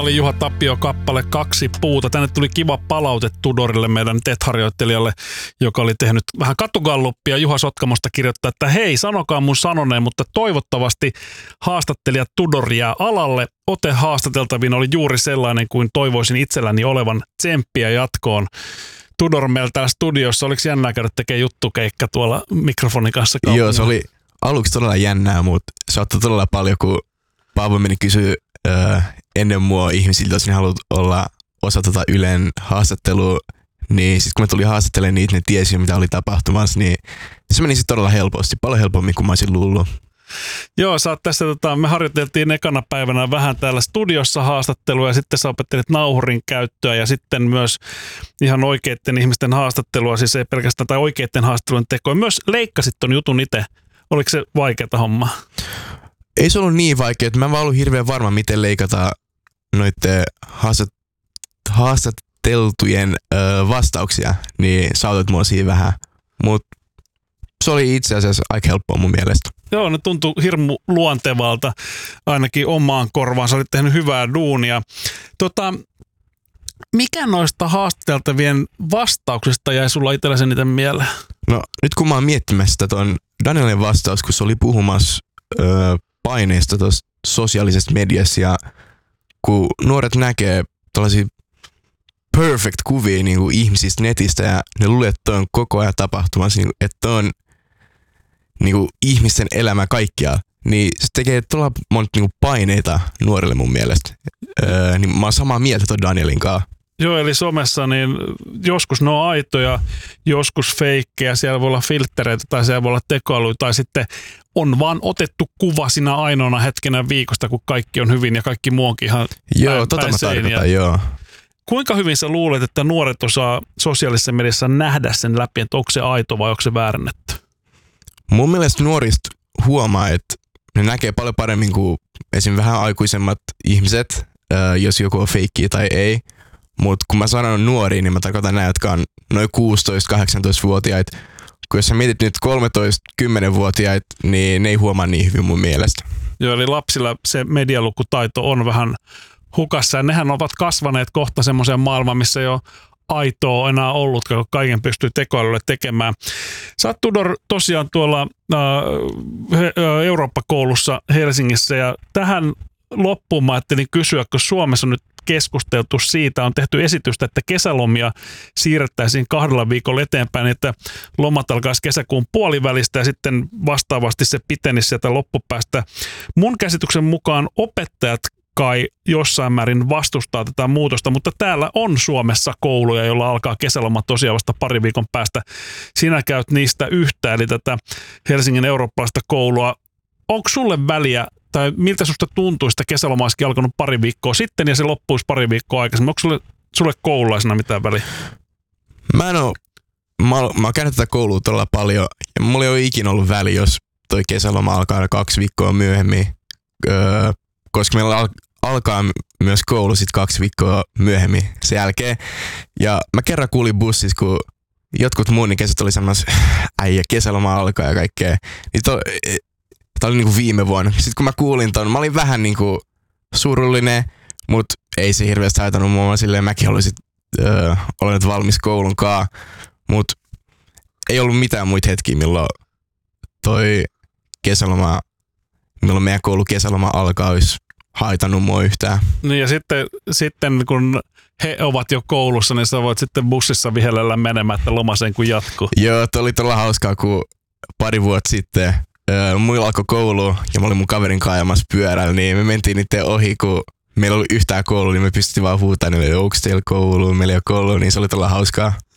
oli Juha Tapio kappale 2 puuta. Tänne tuli kiva palaute Tudorille, meidän TET-harjoittelijalle, joka oli tehnyt vähän katugalluppia. Juha Sotkamosta kirjoittaa, että hei, sanokaa mun sanoneen, mutta toivottavasti haastattelija Tudor jää alalle. Ote haastateltavin oli juuri sellainen kuin toivoisin itselläni olevan, tsemppiä jatkoon. Tudor meillä täällä studiossa, oliko jännää käydä tekemään juttukeikka tuolla mikrofonin kanssa kaupungilla? Joo, se oli aluksi todella jännää, mutta se ottoi todella paljon, kun Paavo meni kysyä ennen mua ihmisiltä, jos ne haluat olla osa Ylen haastattelua, niin sitten kun mä tulin haastattelemaan niitä, ne tiesi mitä oli tapahtumassa, niin se meni sitten todella helposti, paljon helpommin kuin mä olisin luullut. Joo, sä oot tässä, me harjoiteltiin ekana päivänä vähän täällä studiossa haastattelua ja sitten sä opettelit nauhurin käyttöä ja sitten myös ihan oikeiden ihmisten haastattelua, siis ei pelkästään tai oikeiden haastattelun tekoa. Myös leikkasit ton jutun itse. Oliko se vaikeata hommaa? Ei se ollut niin vaikeaa, mä en vaan ollut hirveän varma, miten leikata noitten haastatteltujen vastauksia, niin sä autot mua siinä vähän, mutta se oli itse asiassa aika helppoa mun mielestä. Joo, ne tuntui hirmu luontevalta, ainakin omaan korvaan. Sä olit tehnyt hyvää duunia. Mikä noista haastateltavien vastauksista jäi sulla itsellesi eniten mieleen? No nyt kun mä oon miettimässä tuon Danielin vastaus, kun se oli puhumassa paineista tuossa sosiaalisessa mediassa ja kun nuoret näkee tällaisia perfect kuvia niin kuin ihmisistä netistä ja ne luulee, että on koko ajan tapahtumassa, niin että on niin kuin ihmisten elämä kaikkialla, niin se tekee todella monta niin kuin paineita nuorille mun mielestä. Niin mä oon samaa mieltä tuon Danielin kanssa. Joo, eli somessa niin joskus ne on aitoja, joskus feikkejä, siellä voi olla filttereitä tai siellä voi olla tekoälyä tai sitten on vaan otettu kuva sinä ainoana hetkenä viikosta, kun kaikki on hyvin ja kaikki muu onkin ihan joo, mä tarkoitan, joo. Kuinka hyvin sä luulet, että nuoret osaa sosiaalisessa mediassa nähdä sen läpi, että onko se aito vai onko se väärennetty? Mun mielestä nuorista huomaa, että ne näkee paljon paremmin kuin esim. Vähän aikuisemmat ihmiset, jos joku on feikkiä tai ei. Mutta kun mä sanon nuoria, niin mä tarkoitan näitä, jotka on noin 16-18-vuotiaita. Kun jos sä mietit nyt 13-10-vuotiaita, niin ne ei huomaa niin hyvin mun mielestä. Joo, eli lapsilla se medialukutaito on vähän hukassa ja nehän ovat kasvaneet kohta semmoiseen maailmaan, missä ei ole aitoa enää ollut, kun kaiken pystyy tekoälylle tekemään. Sä oot Tudor tosiaan tuolla Eurooppa-koulussa Helsingissä ja tähän loppuun mä ajattelin kysyä, kun Suomessa on nyt keskusteltu siitä, on tehty esitystä, että kesälomia siirrettäisiin 2 viikolla eteenpäin, että lomat alkaisi kesäkuun puolivälistä ja sitten vastaavasti se pitenisi sieltä loppupäästä. Mun käsityksen mukaan opettajat kai jossain määrin vastustaa tätä muutosta, mutta täällä on Suomessa kouluja, joilla alkaa kesäloma tosiaan vasta 2 viikon päästä. Sinä käyt niistä yhtä, eli tätä Helsingin eurooppalaista koulua. Onko sulle väliä, tai miltä susta tuntuisi, että kesäloma olisikin alkanut 2 viikkoa sitten ja se loppuisi 2 viikkoa aikaisemmin? Onko sulle koululaisena mitään väliä? Mä oon käynyt tätä koulua todella paljon ja mulla ei ole ikinä ollut väliä, jos toi kesäloma alkaa 2 viikkoa myöhemmin, koska meillä alkaa myös koulu sit 2 viikkoa myöhemmin sen jälkeen. Ja mä kerran kuulin bussissa, kun jotkut muun kesät oli semmoinen äijä, kesäloma alkaa ja kaikkea. Niin tää oli niinku viime vuonna. Sitten kun mä kuulin ton, mä olin vähän niinku surullinen, mut ei se hirveästi haitannut mua. Silleen mäkin olisin olla nyt valmis koulun kaa. Mut ei ollut mitään muita hetkiä, milloin toi kesäloma, milloin meidän koulu kesäloma alkaa, olisi haitannut mua yhtään. Niin ja sitten kun he ovat jo koulussa, niin sä voit sitten bussissa vihellellä menemään, että loma sen kun jatkuu. Joo, toi oli todella hauskaa, kun 2 vuotta sitten muilla alkoi koulu ja mä olin mun kaverin kaajamassa pyörällä, niin me mentiin niiden ohi, kun meillä oli yhtään koulu, niin me pystyttiin vaan huutamaan, että onko teillä koulu, meillä ei ole koulu, niin se oli todella hauskaa.